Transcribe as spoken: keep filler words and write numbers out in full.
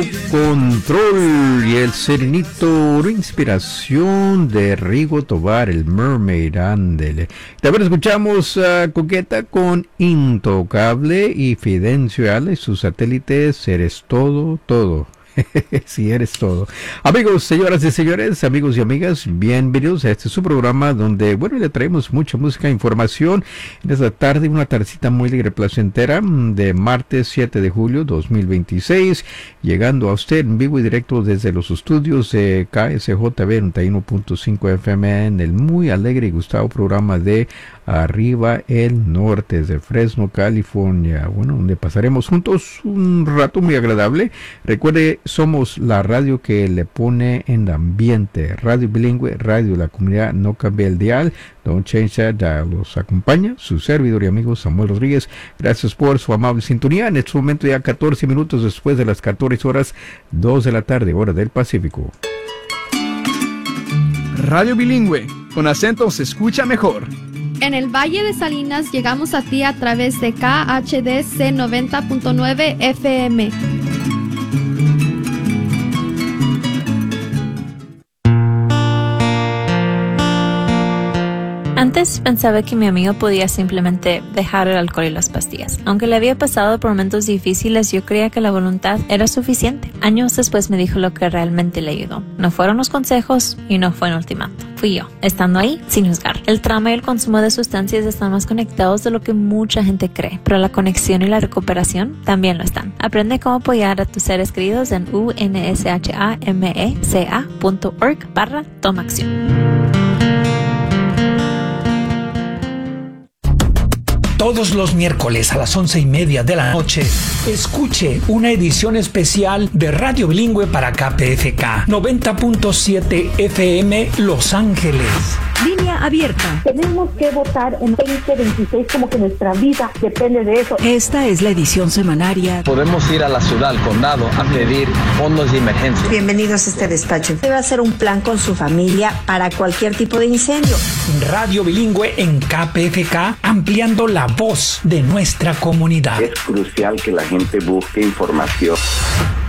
Control y el serenito inspiración de Rigo Tobar, el Mermaid, ándele. También escuchamos a Coqueta con Intocable y Fidencio Ale y sus satélites Eres Todo, Todo. Si eres todo. Amigos, señoras y señores, amigos y amigas, bienvenidos a este su programa donde, bueno, le traemos mucha música e información en esta tarde, una tardecita muy alegre, placentera, de martes siete de julio dos mil veintiséis, llegando a usted en vivo y directo desde los estudios de K S J B noventa y uno punto cinco F M en el muy alegre y gustado programa de Arriba el Norte, de Fresno, California, bueno, donde pasaremos juntos un rato muy agradable. Recuerde, somos la radio que le pone en ambiente, radio bilingüe, radio de la comunidad, no cambia el dial, don't change that dial. Los acompaña su servidor y amigo Samuel Rodríguez. Gracias por su amable sintonía. En este momento ya catorce minutos después de las catorce horas, dos de la tarde, hora del Pacífico. Radio bilingüe, con acento se escucha mejor. En el Valle de Salinas llegamos a ti a través de K H D C noventa punto nueve F M. Antes pensaba que mi amigo podía simplemente dejar el alcohol y las pastillas. Aunque le había pasado por momentos difíciles, yo creía que la voluntad era suficiente. Años después me dijo lo que realmente le ayudó. No fueron los consejos y no fue un ultimato. Fui yo, estando ahí sin juzgar. El trauma y el consumo de sustancias están más conectados de lo que mucha gente cree, pero la conexión y la recuperación también lo están. Aprende cómo apoyar a tus seres queridos en U N S H A M E C A punto org barra toma acción. Todos los miércoles a las once y media de la noche, escuche una edición especial de Radio Bilingüe para K P F K noventa punto siete F M Los Ángeles. Línea abierta. Tenemos que votar en veinte veintiséis, como que nuestra vida depende de eso. Esta es la edición semanaria. Podemos ir a la ciudad, al condado, a pedir fondos de emergencia. Bienvenidos a este despacho. Debe hacer un plan con su familia para cualquier tipo de incendio. Radio Bilingüe en K P F K, ampliando la voz de nuestra comunidad. Es crucial que la gente busque información.